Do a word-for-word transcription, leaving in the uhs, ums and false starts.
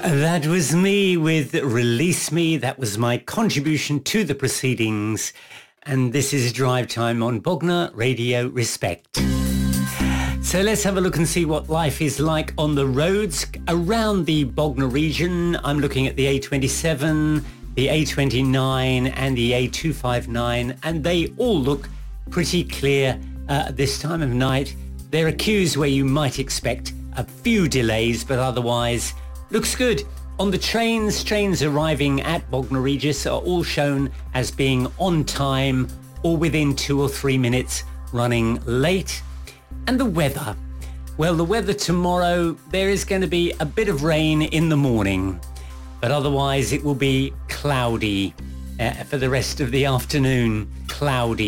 That was me with Release Me. That was my contribution to the proceedings. And this is Drive Time on Bognor Radio Respect. So let's have a look and see what life is like on the roads around the Bognor region. I'm looking at the A twenty-seven, the A twenty-nine and the A two fifty-nine, and they all look pretty clear uh, at this time of night. There are queues where you might expect a few delays, but otherwise looks good. On the trains, trains arriving at Bognor Regis are all shown as being on time or within two or three minutes running late. And the weather. Well, the weather tomorrow, there is going to be a bit of rain in the morning, but otherwise it will be cloudy uh, for the rest of the afternoon. Cloudy.